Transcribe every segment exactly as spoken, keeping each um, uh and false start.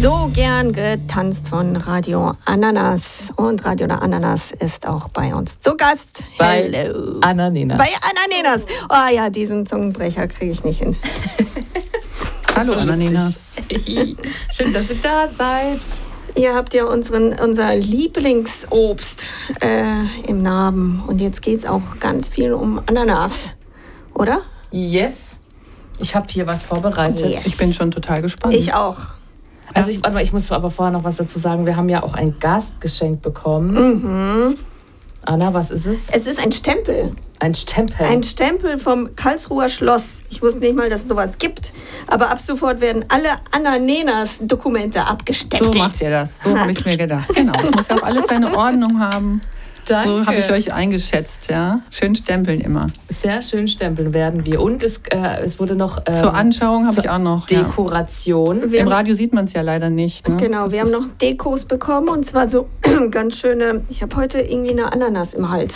So gern getanzt von Radio Ananas. Und Radio Ananas ist auch bei uns zu Gast. Bei Hello. Ananenas. Bei Ananenas. Oh ja, diesen Zungenbrecher kriege ich nicht hin. Hallo so Ananenas. Schön, dass ihr da seid. Ihr habt ja unseren, unser Lieblingsobst äh, im Namen. Und jetzt geht es auch ganz viel um Ananas, oder? Yes. Ich habe hier was vorbereitet. Yes. Ich bin schon total gespannt. Ich auch. Also ich, warte mal, ich muss aber vorher noch was dazu sagen. Wir haben ja auch ein Gastgeschenk bekommen. Mhm. Anna, was ist es? Es ist ein Stempel. Ein Stempel. Ein Stempel vom Karlsruher Schloss. Ich wusste nicht mal, dass es sowas gibt. Aber ab sofort werden alle Ananenas-Dokumente abgestempelt. So macht ihr das. So habe ich es mir gedacht. Genau. Es muss ja auch alles seine Ordnung haben. Danke. So habe ich euch eingeschätzt, ja. Schön stempeln immer. Sehr schön stempeln werden wir. Und es, äh, es wurde noch... Ähm, zur Anschauung habe ich auch noch. Dekoration. Ja. Im Radio sieht man es ja leider nicht. Ne? Genau, das wir haben noch Dekos bekommen. Und zwar so ganz schöne... Ich habe heute irgendwie eine Ananas im Hals.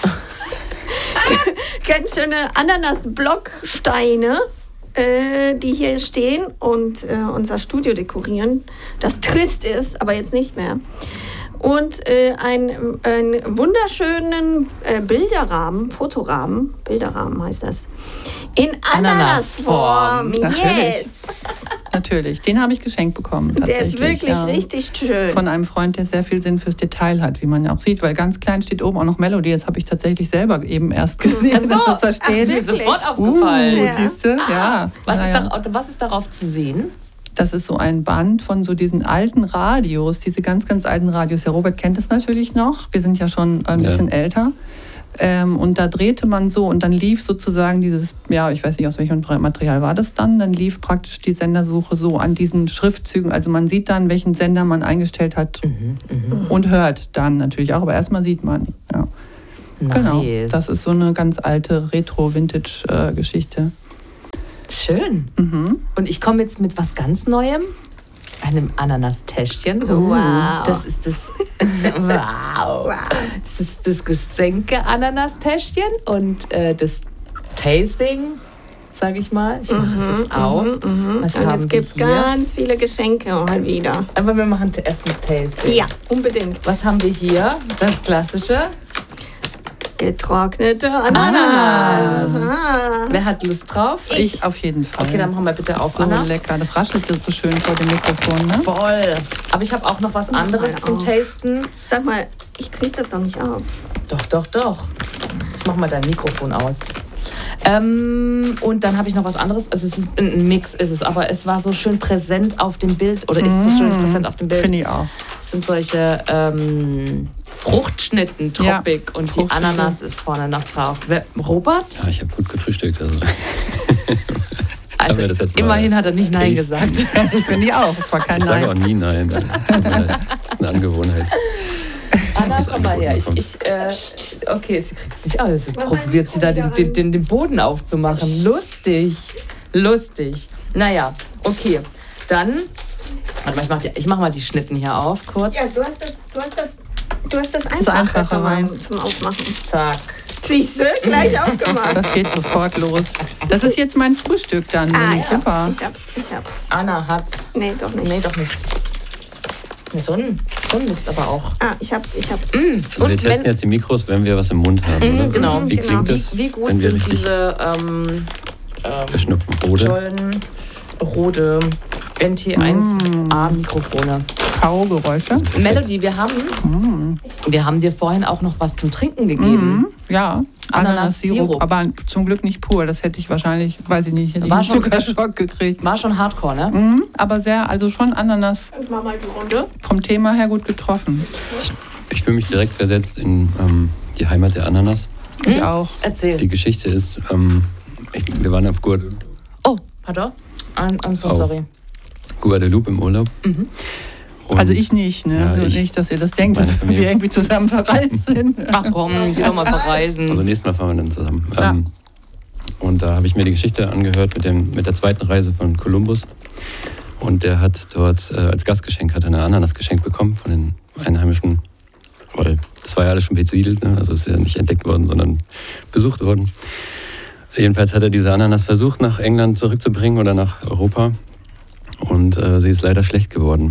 Ganz schöne Ananas-Blocksteine, äh, die hier stehen und äh, unser Studio dekorieren. Das trist ist, aber jetzt nicht mehr. Und äh, einen, einen wunderschönen äh, Bilderrahmen, Fotorahmen, Bilderrahmen heißt das, in Ananasform. Natürlich. Yes! Natürlich, den habe ich geschenkt bekommen. Der ist wirklich ja. richtig schön. Von einem Freund, der sehr viel Sinn fürs Detail hat, wie man ja auch sieht, weil ganz klein steht oben auch noch Melody. Das habe ich tatsächlich selber eben erst gesehen, also, dass das da steht. Mir sofort aufgefallen. Uh, ja. Siehst du? Ah, Ja. Was, naja. ist da, was ist darauf zu sehen? Das ist so ein Band von so diesen alten Radios, diese ganz, ganz alten Radios. Ja, Robert kennt es natürlich noch. Wir sind ja schon ein ja. bisschen älter. Ähm, und da drehte man so und dann lief sozusagen dieses, ja, ich weiß nicht, aus welchem Material war das dann, dann lief praktisch die Sendersuche so an diesen Schriftzügen. Also man sieht dann, welchen Sender man eingestellt hat Mhm, mh. und hört dann natürlich auch, aber erstmal sieht man. Ja. Nice. Genau, das ist so eine ganz alte Retro-Vintage-Geschichte. Schön. Mhm. Und ich komme jetzt mit was ganz Neuem. Einem Ananas-Täschchen. Wow. Das ist das. wow. Wow. Das ist das Geschenke-Ananas-Täschchen und äh, das Tasting, sage ich mal. Ich mache es jetzt auf. Mhm. Was Und haben jetzt gibt es wir hier? ganz viele Geschenke mal wieder. Aber wir machen erst ein Tasting. Ja, unbedingt. Was haben wir hier? Das klassische. Getrocknete Ananas. Ah. Wer hat Lust drauf? Ich auf jeden Fall. Okay, dann machen wir bitte das auf, ist so Anna. lecker. Das raschelt so schön vor dem Mikrofon, ne? Voll. Aber ich habe auch noch was anderes mal zum auf. Tasten. Sag mal, ich krieg das doch nicht auf. Doch, doch, doch. Ich mach mal dein Mikrofon aus. Ähm, und dann habe ich noch was anderes. Also es ist ein Mix, ist es, aber es war so schön präsent auf dem Bild oder ist so schön präsent auf dem Bild. Finde ich auch. Es sind solche ähm, Fruchtschnitten, Tropik Ja, und die Fruchtschnitte. Ananas ist vorne noch drauf. Wer, Robert? Ja, ich habe gut gefrühstückt. Also. Also wir das jetzt mal immerhin hat er nicht Nein tasten. gesagt. Ich bin die auch. Es war kein Ich sage Nein. auch nie nein. Das ist eine Angewohnheit. Anna, das komm mal her. Ich, angeboten ich, äh, okay, sie kriegt es nicht aus. Jetzt Mach mal probiert sie da Mikro den, wieder den, den, den Boden aufzumachen. Lustig. Lustig. Naja, okay. Dann, warte mal, ich mach, die, ich mach mal die Schnitten hier auf, kurz. Ja, du hast das, du hast das, du hast das ist einfacher einfacher, zum, ne? Ein- zum Aufmachen. Zack. Siehst du, gleich aufgemacht. Das geht sofort los. Das ist jetzt mein Frühstück dann. Ah, Lilly. ich Super. hab's, ich hab's, ich hab's. Anna hat's. Nee, doch nicht. Nee, doch nicht. So ein, so ein Mist aber auch. Ah, ich hab's, ich hab's. Mm. Also wir Und testen wenn, jetzt die Mikros, wenn wir was im Mund haben, Mhm, oder? genau. Wie Genau. klingt wie, das, wie gut wenn wir sind richtig diese ähm, ähm, verschnupfen? Oder? tollen, Rode N T eins A Mikrofone? Kaugeräusche. Melody, wir haben, Mm. wir haben dir vorhin auch noch was zum Trinken gegeben. Mhm. Ja, Ananas-Sirup. Ananas-Sirup. Aber zum Glück nicht pur. Das hätte ich wahrscheinlich, weiß ich nicht, hätte ich War einen schon- Zuckerschock gekriegt. War schon Hardcore, ne? Mhm. Aber sehr, also schon Ananas Ich mach mal die Runde. vom Thema her gut getroffen. Ich fühle mich direkt versetzt in ähm, die Heimat der Ananas. Ich auch. Erzähl. Die Geschichte ist, ähm, ich, wir waren auf Guad- Oh, pardon? I'm, I'm so Auf. sorry. Guadeloupe im Urlaub. Mhm. Und Also ich nicht, ne? Ja, Also ich- nicht, dass ihr das denkt, meine dass Familie. wir irgendwie zusammen verreist sind. Ach komm, geh doch mal verreisen. Also nächstes Mal fahren wir dann zusammen. Ja. Ähm, und da habe ich mir die Geschichte angehört mit, dem, mit der zweiten Reise von Kolumbus. Und der hat dort äh, als Gastgeschenk hat er eine Ananas geschenkt bekommen von den Einheimischen. Weil das war ja alles schon besiedelt, ne? Also ist ja nicht entdeckt worden, sondern besucht worden. Jedenfalls hat er diese Ananas versucht, nach England zurückzubringen oder nach Europa. Und äh, sie ist leider schlecht geworden.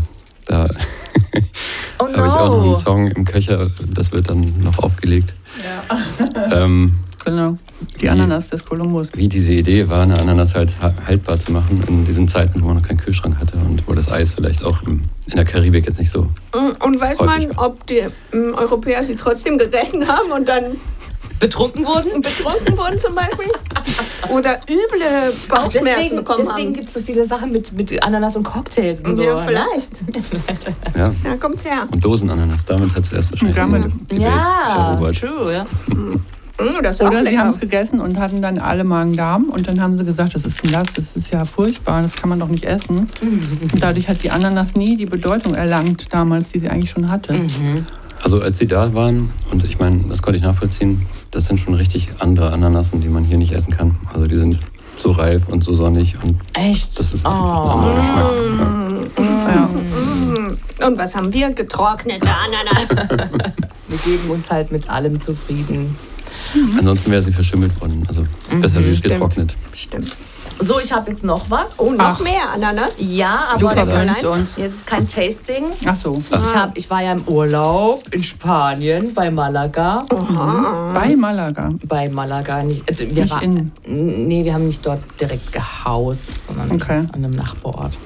Da Oh habe ich auch noch einen no. Song im Köcher, das wird dann noch aufgelegt. Ja. Ähm, Genau, die Ananas des Kolumbus. wie diese Idee war, eine Ananas halt ha- haltbar zu machen in diesen Zeiten, wo man noch keinen Kühlschrank hatte und wo das Eis vielleicht auch im, in der Karibik jetzt nicht so... Und weiß Häufig. man, ob die ähm, Europäer sie trotzdem gegessen haben und dann Betrunken wurden? betrunken wurden zum Beispiel? Oder üble Bauchschmerzen Deswegen, bekommen deswegen haben? gibt es so viele Sachen mit, mit Ananas und Cocktails und so. Ja, ne? vielleicht. vielleicht. Ja. Ja, kommt's her. Und Dosenananas, damit hat es erst wahrscheinlich Damit. die, die Welt Ja, erobert. true, ja. Mm, das ist auch Oder sie lecker. haben es gegessen und hatten dann alle Magen-Darm und dann haben sie gesagt, das ist ein Last, das ist ja furchtbar, das kann man doch nicht essen. Und dadurch hat die Ananas nie die Bedeutung erlangt damals, die sie eigentlich schon hatte. Mhm. Also als sie da waren, und ich meine, das konnte ich nachvollziehen, das sind schon richtig andere Ananasen, die man hier nicht essen kann. Also die sind so reif und so sonnig und Echt? das ist Oh. einfach ein anderer Geschmack. Ja. Ja. Mm. Und was haben wir? Getrocknete Ananas. Wir geben uns halt mit allem zufrieden. Ansonsten wäre sie verschimmelt worden. Also besser süß getrocknet. Stimmt. So, ich habe jetzt noch was. Oh, noch Ach. mehr Ananas? Ja, Du aber das verwöhnst ist uns. jetzt kein Tasting. Ach so, Ich, hab, ich war ja im Urlaub in Spanien bei Malaga. bei Malaga. Bei Malaga. Nicht, äh, wir Nicht war, in- Nee, wir haben nicht dort direkt gehaust, sondern Okay. an einem Nachbarort.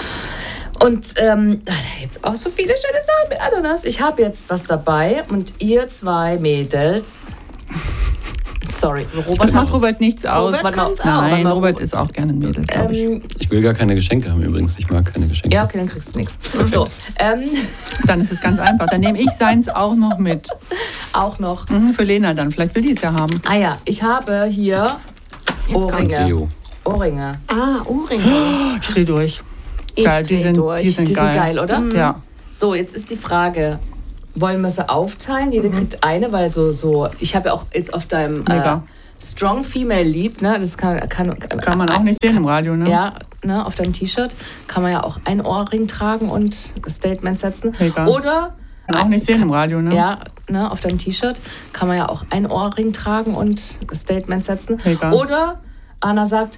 Und ähm, da gibt es auch so viele schöne Sachen mit Ananas. Ich habe jetzt was dabei und ihr zwei Mädels. Sorry, Robert. Das macht hast- Robert nichts aus. Robert Warte mal. kann's auch. Nein, Warte mal, Robert ist auch gerne ein Mädel, glaube ich. Ähm, Ich will gar keine Geschenke haben übrigens. Ich mag keine Geschenke. ja, okay, dann kriegst du nichts. So, ähm, Dann ist es ganz einfach. Dann nehme ich seins auch noch mit. auch noch. Mhm, für Lena dann. Vielleicht will die es ja haben. Ah ja, ich habe hier Ohrringe. Leo. Ohrringe. Ah, Ohrringe. Ich dreh durch. Ich Geil, die dreh sind, durch. die sind Die geil. sind geil, oder? Ja. So, jetzt ist die Frage, wollen wir sie aufteilen? Jede kriegt eine, weil so, so ich habe ja auch jetzt auf deinem äh, Mega. Strong Female Lied, ne, das kann, kann, Kann man auch nicht sehen im Radio, ne? Ja, ne, auf deinem T-Shirt kann man ja auch ein Ohrring tragen und Statement setzen. Mega. Oder, Kann auch nicht sehen im Radio, ne? ja, ne, auf deinem T-Shirt kann man ja auch ein Ohrring tragen und Statement setzen. Mega. Oder Anna sagt,